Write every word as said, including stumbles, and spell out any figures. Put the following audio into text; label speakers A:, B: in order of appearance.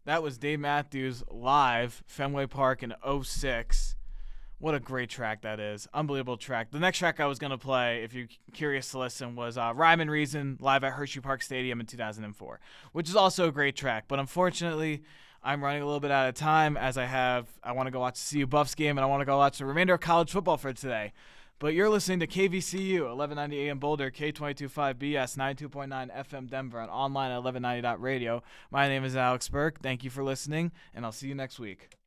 A: That was Dave Matthews live, Fenway Park in oh six. What a great track that is. Unbelievable track. The next track I was going to play, if you're curious to listen, was uh, Rhyme and Reason live at Hershey Park Stadium in two thousand four, which is also a great track. But unfortunately, I'm running a little bit out of time as I have, I want to go watch the C U Buffs game, and I want to go watch the remainder of college football for today. But you're listening to K V C U, eleven ninety A M Boulder, K two two five B S, ninety-two point nine F M Denver, and online at eleven ninety dot radio. My name is Alex Burke. Thank you for listening, and I'll see you next week.